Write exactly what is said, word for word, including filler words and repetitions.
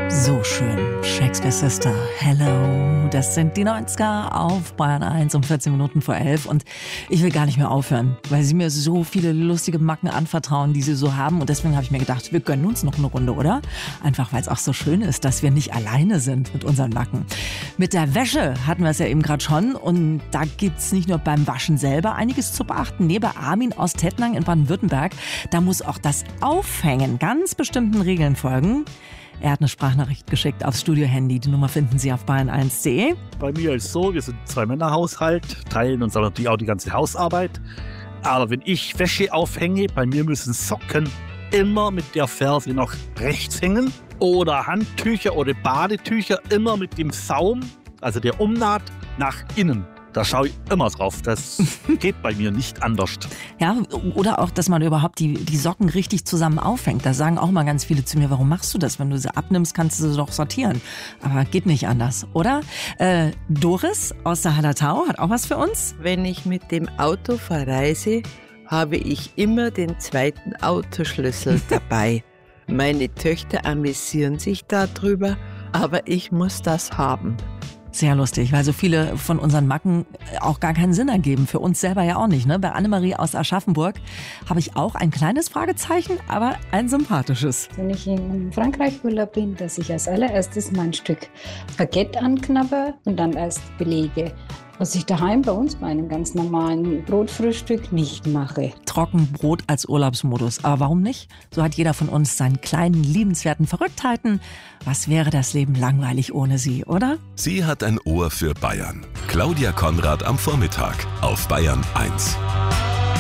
So schön. Shakespeare Sister, Hello. Das sind die neunziger auf Bayern eins um vierzehn Minuten vor elf. Und ich will gar nicht mehr aufhören, weil sie mir so viele lustige Macken anvertrauen, die sie so haben. Und deswegen habe ich mir gedacht, wir gönnen uns noch eine Runde, oder? Einfach, weil es auch so schön ist, dass wir nicht alleine sind mit unseren Macken. Mit der Wäsche hatten wir es ja eben gerade schon. Und da gibt's nicht nur beim Waschen selber einiges zu beachten. Neben Armin aus Tettnang in Baden-Württemberg, da muss auch das Aufhängen ganz bestimmten Regeln folgen. Er hat eine Sprachnachricht geschickt aufs Studio-Handy. Die Nummer finden Sie auf bayern eins punkt de. Bei mir ist es so, wir sind zwei Männerhaushalt, teilen uns aber natürlich auch die ganze Hausarbeit. Aber wenn ich Wäsche aufhänge, bei mir müssen Socken immer mit der Ferse nach rechts hängen. Oder Handtücher oder Badetücher immer mit dem Saum, also der Umnaht, nach innen. Da schaue ich immer drauf. Das geht bei mir nicht anders. Ja, oder auch, dass man überhaupt die, die Socken richtig zusammen aufhängt. Da sagen auch mal ganz viele zu mir, warum machst du das? Wenn du sie abnimmst, kannst du sie doch sortieren. Aber geht nicht anders, oder? Äh, Doris aus der Hallertau hat auch was für uns. Wenn ich mit dem Auto verreise, habe ich immer den zweiten Autoschlüssel dabei. Meine Töchter amüsieren sich darüber, aber ich muss das haben. Sehr lustig, weil so viele von unseren Macken auch gar keinen Sinn ergeben. Für uns selber ja auch nicht. Ne? Bei Annemarie aus Aschaffenburg habe ich auch ein kleines Fragezeichen, aber ein sympathisches. Wenn ich in Frankreich Urlaub bin, dass ich als allererstes mein Stück Baguette anknappe und dann erst belege. Was ich daheim bei uns bei einem ganz normalen Brotfrühstück nicht mache. Trockenbrot als Urlaubsmodus. Aber warum nicht? So hat jeder von uns seinen kleinen, liebenswerten Verrücktheiten. Was wäre das Leben langweilig ohne sie, oder? Sie hat ein Ohr für Bayern. Claudia Konrad am Vormittag auf Bayern eins.